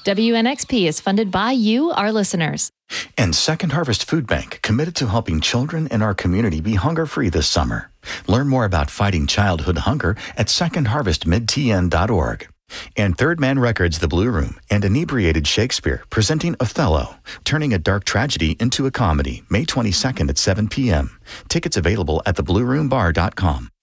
WNXP is funded by you, our listeners. And Second Harvest Food Bank, committed to helping children in our community be hunger-free this summer. Learn more about fighting childhood hunger at secondharvestmidtn.org. And Third Man Records' The Blue Room and Inebriated Shakespeare presenting Othello, turning a dark tragedy into a comedy, May 22nd at 7 p.m. Tickets available at theblueroombar.com.